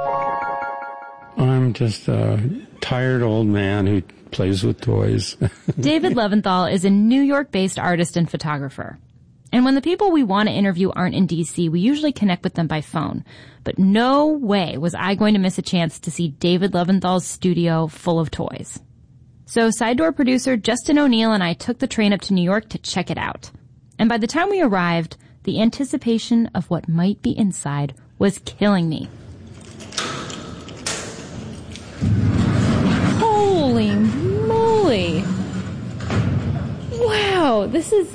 I'm just a tired old man who plays with toys. David Leventhal is a New York-based artist and photographer. And when the people we want to interview aren't in D.C., we usually connect with them by phone. But no way was I going to miss a chance to see David Leventhal's studio full of toys. So Side Door producer Justin O'Neill and I took the train up to New York to check it out. And by the time we arrived, the anticipation of what might be inside was killing me. Holy moly. Wow, this is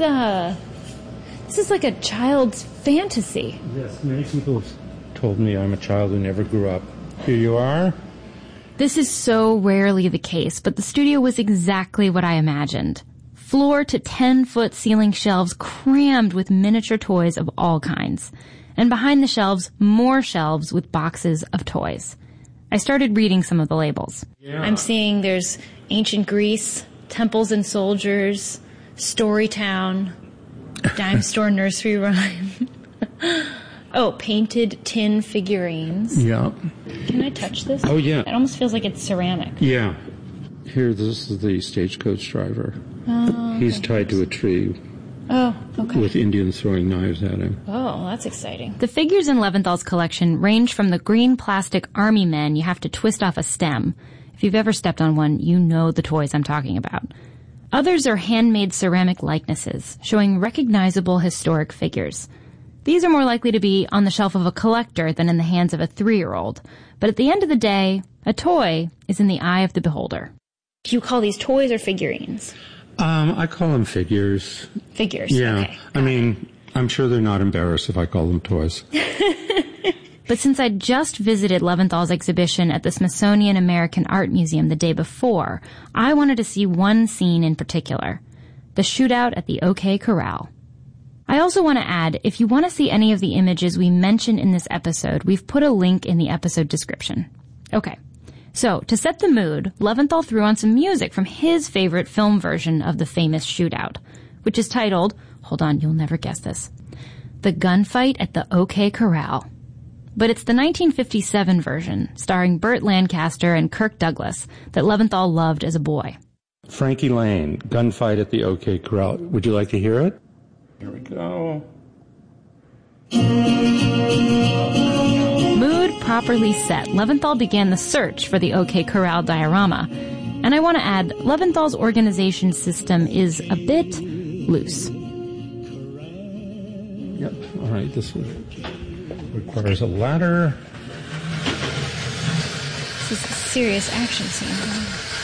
like a child's fantasy. Yes, many people have told me I'm a child who never grew up. Here you are. This is so rarely the case, but the studio was exactly what I imagined. Floor to 10-foot ceiling shelves crammed with miniature toys of all kinds. And behind the shelves, more shelves with boxes of toys. I started reading some of the labels. Yeah. I'm seeing there's Ancient Greece, Temples and Soldiers, Storytown, Dime Store Nursery Rhyme. Oh, painted tin figurines. Yeah. Can I touch this? Oh, yeah. It almost feels like it's ceramic. Yeah. Here, this is the stagecoach driver. Oh, okay. He's tied to a tree. Oh, okay. With Indians throwing knives at him. Oh, that's exciting. The figures in Leventhal's collection range from the green plastic army men you have to twist off a stem. If you've ever stepped on one, you know the toys I'm talking about. Others are handmade ceramic likenesses, showing recognizable historic figures. These are more likely to be on the shelf of a collector than in the hands of a 3-year-old. But at the end of the day, a toy is in the eye of the beholder. Do you call these toys or figurines? I call them figures. Figures, yeah. Okay. I mean, I'm sure they're not embarrassed if I call them toys. But since I just visited Leventhal's exhibition at the Smithsonian American Art Museum the day before, I wanted to see one scene in particular, the shootout at the OK Corral. I also want to add, if you want to see any of the images we mentioned in this episode, we've put a link in the episode description. Okay. So, to set the mood, Leventhal threw on some music from his favorite film version of the famous shootout, which is titled, hold on, you'll never guess this, The Gunfight at the OK Corral. But it's the 1957 version, starring Burt Lancaster and Kirk Douglas, that Leventhal loved as a boy. Frankie Lane, Gunfight at the OK Corral. Would you like to hear it? Here we go. Mood properly set, Leventhal began the search for the OK Corral diorama. And I want to add, Leventhal's organization system is a bit loose. Yep. All right. This requires a ladder. This is a serious action scene.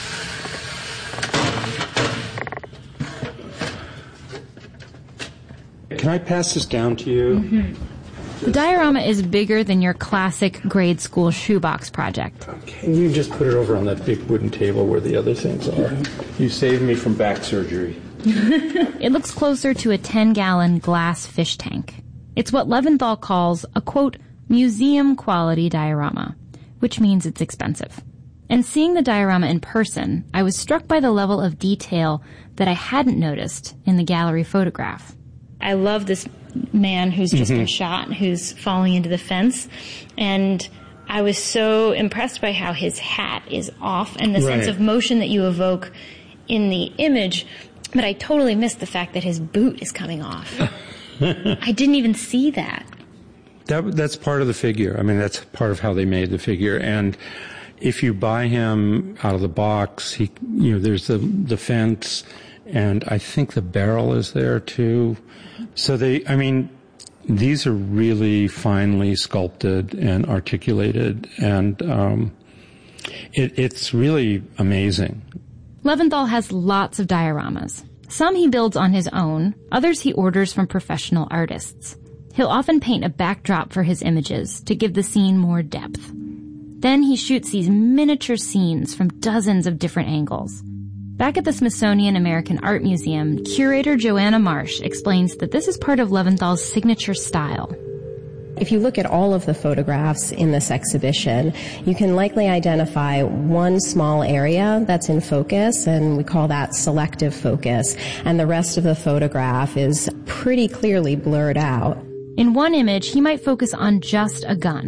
Can I pass this down to you? Mm-hmm. The diorama is bigger than your classic grade school shoebox project. Can you just put it over on that big wooden table where the other things are? You saved me from back surgery. It looks closer to a 10-gallon glass fish tank. It's what Leventhal calls a, quote, museum-quality diorama, which means it's expensive. And seeing the diorama in person, I was struck by the level of detail that I hadn't noticed in the gallery photograph. I love this man who's just been shot and who's falling into the fence. And I was so impressed by how his hat is off and the sense of motion that you evoke in the image. But I totally missed the fact that his boot is coming off. I didn't even see that. That's part of the figure. I mean, that's part of how they made the figure. And if you buy him out of the box, there's the fence, and I think the barrel is there too. So these are really finely sculpted and articulated, and it's really amazing. Leventhal has lots of dioramas. Some he builds on his own, others he orders from professional artists. He'll often paint a backdrop for his images to give the scene more depth. Then he shoots these miniature scenes from dozens of different angles. Back at the Smithsonian American Art Museum, curator Joanna Marsh explains that this is part of Leventhal's signature style. If you look at all of the photographs in this exhibition, you can likely identify one small area that's in focus, and we call that selective focus, and the rest of the photograph is pretty clearly blurred out. In one image, he might focus on just a gun,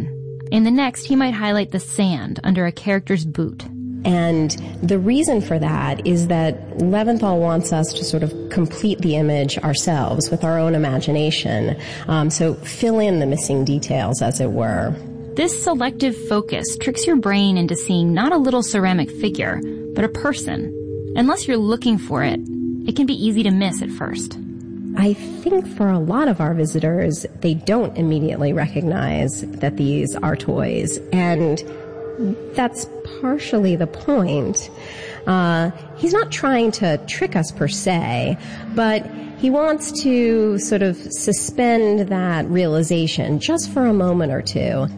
In the next, he might highlight the sand under a character's boot. And the reason for that is that Leventhal wants us to sort of complete the image ourselves with our own imagination. So fill in the missing details, as it were. This selective focus tricks your brain into seeing not a little ceramic figure, but a person. Unless you're looking for it, it can be easy to miss at first. I think for a lot of our visitors, they don't immediately recognize that these are toys, and that's partially the point. He's not trying to trick us per se, but he wants to sort of suspend that realization just for a moment or two.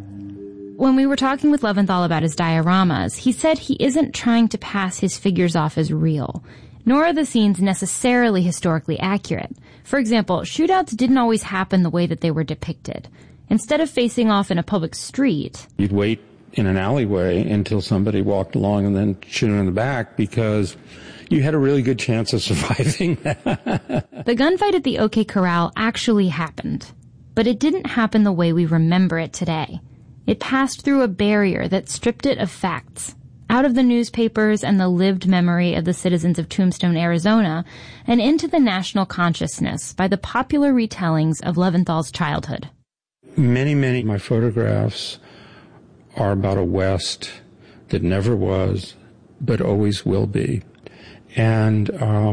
When we were talking with Leventhal about his dioramas, he said he isn't trying to pass his figures off as real, nor are the scenes necessarily historically accurate. For example, shootouts didn't always happen the way that they were depicted. Instead of facing off in a public street, you'd wait in an alleyway until somebody walked along and then shoot him in the back because you had a really good chance of surviving that. The gunfight at the OK Corral actually happened, but it didn't happen the way we remember it today. It passed through a barrier that stripped it of facts, out of the newspapers and the lived memory of the citizens of Tombstone, Arizona, and into the national consciousness by the popular retellings of Leventhal's childhood. Many of my photographs are about a West that never was, but always will be. And,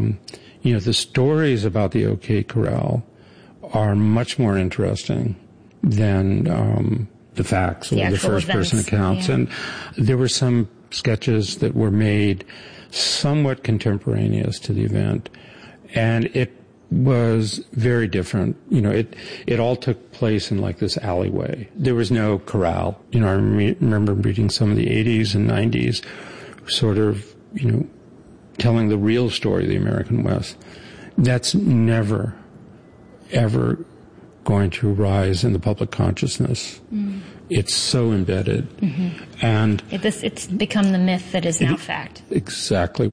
the stories about the OK Corral are much more interesting than the facts or the first-person accounts. Yeah. And there were some sketches that were made somewhat contemporaneous to the event, and it was very different. It all took place in like this alleyway. There was no corral. I remember reading some of the 80s and 90s sort of, telling the real story of the American West. That's never, ever going to rise in the public consciousness. Mm. It's so embedded. Mm-hmm. And it's become the myth that is now fact. Exactly.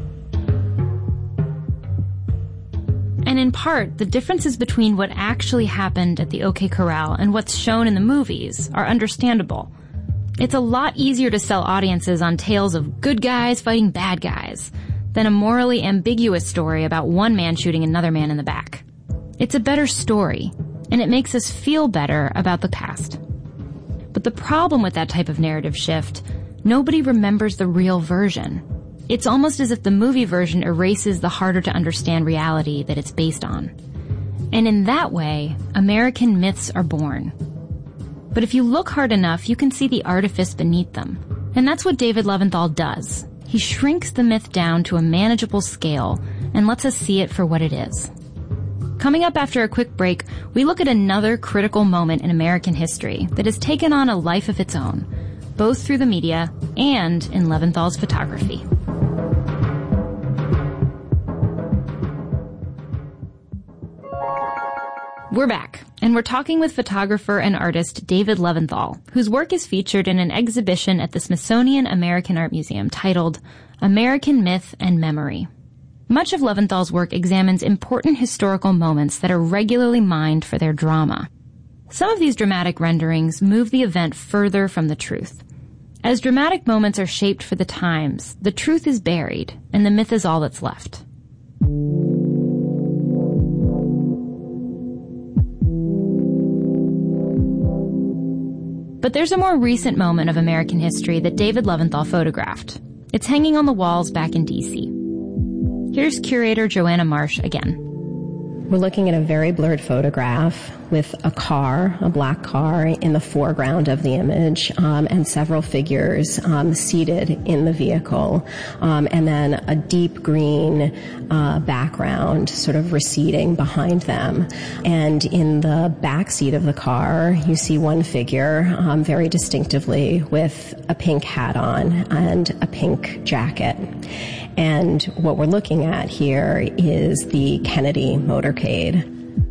And in part, the differences between what actually happened at the OK Corral and what's shown in the movies are understandable. It's a lot easier to sell audiences on tales of good guys fighting bad guys than a morally ambiguous story about one man shooting another man in the back. It's a better story, and it makes us feel better about the past. But the problem with that type of narrative shift, nobody remembers the real version. It's almost as if the movie version erases the harder to understand reality that it's based on. And in that way, American myths are born. But if you look hard enough, you can see the artifice beneath them. And that's what David Leventhal does. He shrinks the myth down to a manageable scale and lets us see it for what it is. Coming up after a quick break, we look at another critical moment in American history that has taken on a life of its own, both through the media and in Leventhal's photography. We're back, and we're talking with photographer and artist David Leventhal, whose work is featured in an exhibition at the Smithsonian American Art Museum titled American Myth and Memory. Much of Leventhal's work examines important historical moments that are regularly mined for their drama. Some of these dramatic renderings move the event further from the truth. As dramatic moments are shaped for the times, the truth is buried, and the myth is all that's left. But there's a more recent moment of American history that David Leventhal photographed. It's hanging on the walls back in D.C. Here's curator Joanna Marsh again. We're looking at a very blurred photograph with a car, a black car, in the foreground of the image, and several figures seated in the vehicle, and then a deep green background sort of receding behind them. And in the back seat of the car, you see one figure very distinctively with a pink hat on and a pink jacket. And what we're looking at here is the Kennedy motorcade.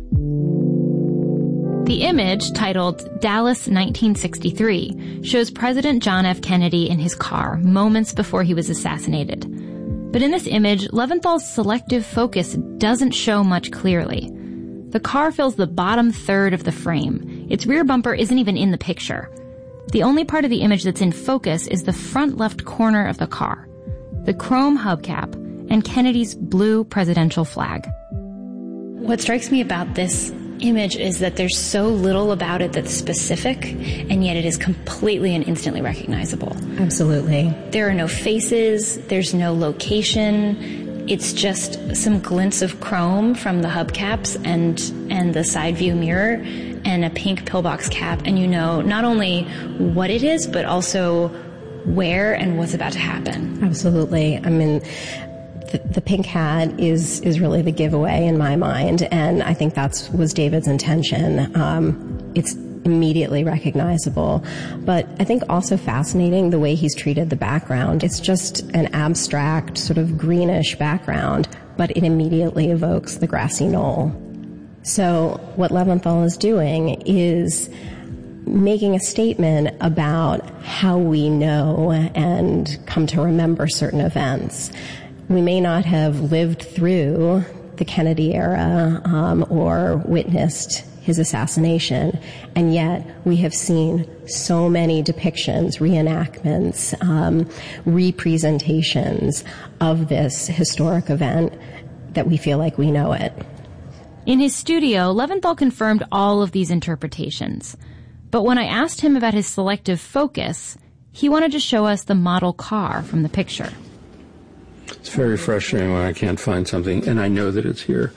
The image, titled Dallas 1963, shows President John F. Kennedy in his car moments before he was assassinated. But in this image, Leventhal's selective focus doesn't show much clearly. The car fills the bottom third of the frame. Its rear bumper isn't even in the picture. The only part of the image that's in focus is the front left corner of the car, the chrome hubcap, and Kennedy's blue presidential flag. What strikes me about this image is that there's so little about it that's specific, and yet it is completely and instantly recognizable. Absolutely. There are no faces, there's no location. It's just some glints of chrome from the hubcaps and the side view mirror and a pink pillbox cap, and you know not only what it is, but also where and what's about to happen. Absolutely. I mean, the pink hat is really the giveaway in my mind, and I think that was David's intention. It's immediately recognizable, but I think also fascinating the way he's treated the background. It's just an abstract, sort of greenish background, but it immediately evokes the grassy knoll. So what Leventhal is doing is making a statement about how we know and come to remember certain events. We may not have lived through the Kennedy era or witnessed his assassination, and yet we have seen so many depictions, reenactments, representations of this historic event that we feel like we know it. In his studio, Leventhal confirmed all of these interpretations. But when I asked him about his selective focus, he wanted to show us the model car from the picture. It's very frustrating when I can't find something, and I know that it's here.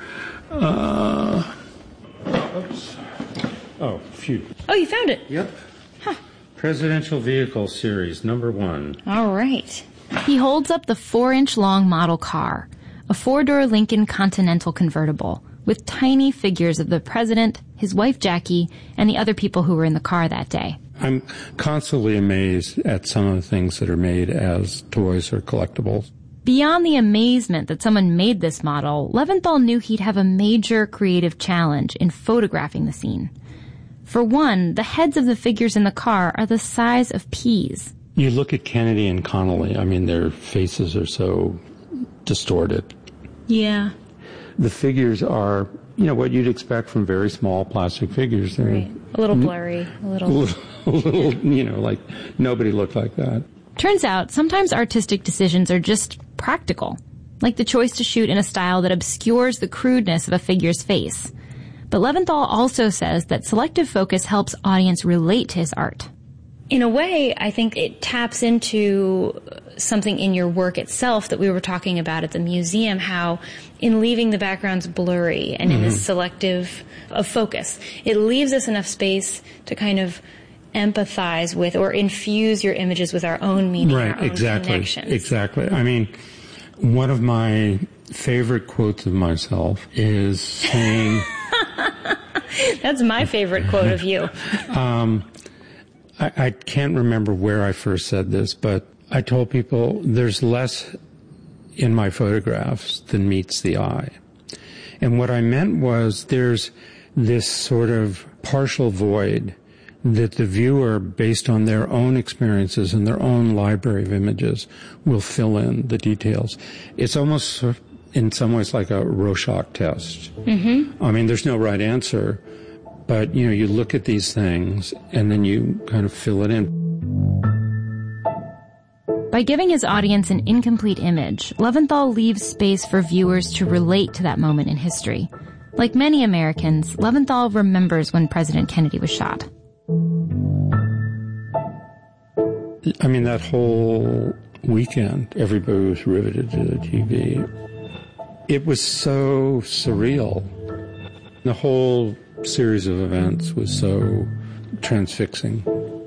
Oops. Oh, phew. Oh, you found it? Yep. Huh. Presidential Vehicle Series, number 1. All right. He holds up the 4-inch long model car, a 4-door Lincoln Continental convertible, with tiny figures of the president, his wife Jackie, and the other people who were in the car that day. I'm constantly amazed at some of the things that are made as toys or collectibles. Beyond the amazement that someone made this model, Leventhal knew he'd have a major creative challenge in photographing the scene. For one, the heads of the figures in the car are the size of peas. You look at Kennedy and Connolly, I mean, their faces are so distorted. Yeah. The figures are, you know, what you'd expect from very small plastic figures. They're Right. A little blurry, a little, you know, like nobody looked like that. Turns out, sometimes artistic decisions are just practical, like the choice to shoot in a style that obscures the crudeness of a figure's face. But Leventhal also says that selective focus helps audience relate to his art. In a way, I think it taps into something in your work itself that we were talking about at the museum, how in leaving the backgrounds blurry and in this selective focus, it leaves us enough space to kind of empathize with or infuse your images with our own meaning, Right, our own connections. Exactly. I mean, one of my favorite quotes of myself is saying... That's my favorite quote of you. I can't remember where I first said this, but I told people there's less in my photographs than meets the eye. And what I meant was there's this sort of partial void that the viewer, based on their own experiences and their own library of images, will fill in the details. It's almost in some ways like a Rorschach test. Mm-hmm. I mean, there's no right answer, but, you know, you look at these things and then you kind of fill it in. By giving his audience an incomplete image, Leventhal leaves space for viewers to relate to that moment in history. Like many Americans, Leventhal remembers when President Kennedy was shot. I mean, that whole weekend, everybody was riveted to the TV. It was so surreal. The whole series of events was so transfixing.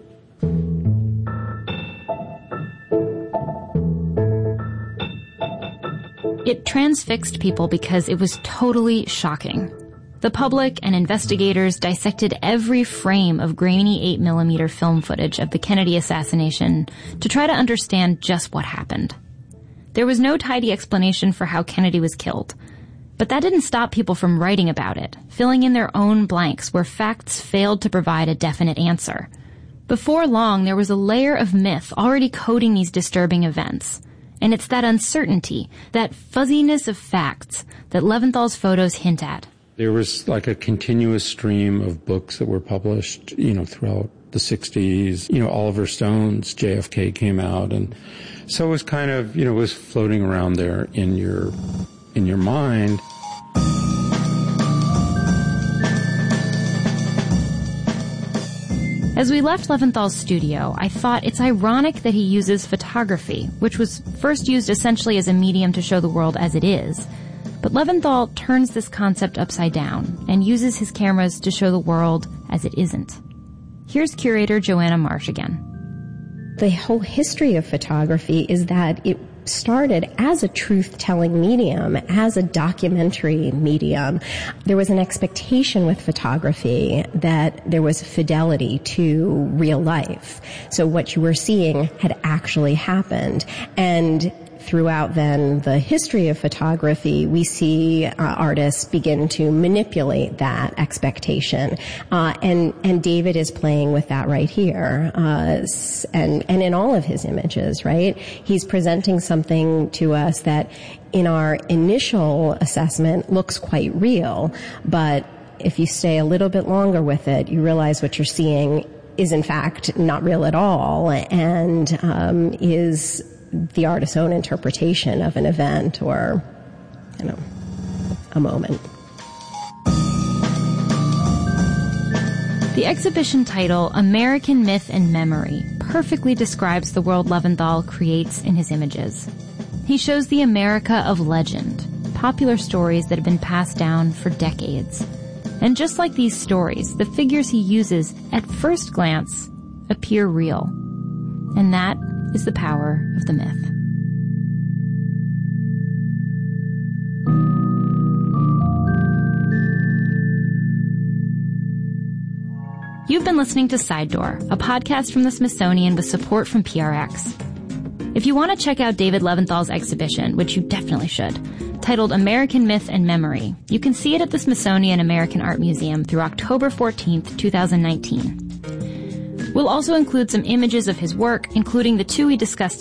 It transfixed people because it was totally shocking. The public and investigators dissected every frame of grainy 8mm film footage of the Kennedy assassination to try to understand just what happened. There was no tidy explanation for how Kennedy was killed. But that didn't stop people from writing about it, filling in their own blanks where facts failed to provide a definite answer. Before long, there was a layer of myth already coding these disturbing events. And it's that uncertainty, that fuzziness of facts, that Leventhal's photos hint at. There was like a continuous stream of books that were published, you know, throughout the 60s. Oliver Stone's JFK came out, and so it was kind of, it was floating around there in your mind. As we left Leventhal's studio, I thought it's ironic that he uses photography, which was first used essentially as a medium to show the world as it is. But Leventhal turns this concept upside down and uses his cameras to show the world as it isn't. Here's curator Joanna Marsh again. The whole history of photography is that it started as a truth-telling medium, as a documentary medium. There was an expectation with photography that there was fidelity to real life. So what you were seeing had actually happened. And throughout then the history of photography, we see artists begin to manipulate that expectation. And David is playing with that right here. And in all of his images, right? He's presenting something to us that in our initial assessment looks quite real. But if you stay a little bit longer with it, you realize what you're seeing is in fact not real at all, and is the artist's own interpretation of an event or, a moment. The exhibition title, American Myth and Memory, perfectly describes the world Leventhal creates in his images. He shows the America of legend, popular stories that have been passed down for decades. And just like these stories, the figures he uses, at first glance, appear real. And that is the power of the myth. You've been listening to Side Door, a podcast from the Smithsonian with support from PRX. If you want to check out David Leventhal's exhibition, which you definitely should, titled American Myth and Memory, you can see it at the Smithsonian American Art Museum through October 14th, 2019. We'll also include some images of his work, including the two we discussed